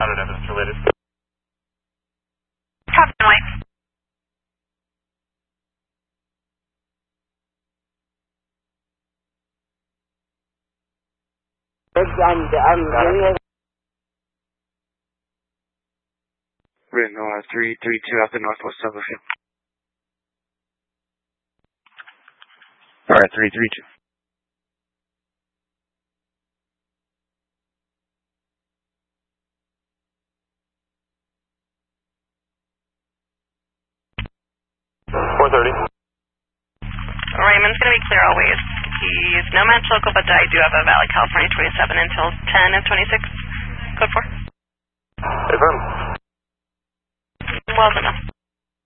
Not evidence related. Copy, Mike. Written 332 out the northwest submarine. Alright, 332. Raymond's going to be clear always. He's no match local, but I do have a valid California 27 until 10 of 26. Code 4. Affirm. Well enough.